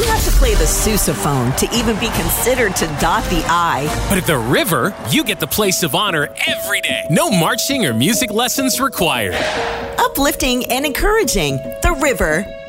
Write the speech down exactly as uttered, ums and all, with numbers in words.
You have to play the sousaphone to even be considered to dot the I. But at the River, you get the place of honor every day. No marching or music lessons required. Uplifting and encouraging. The River.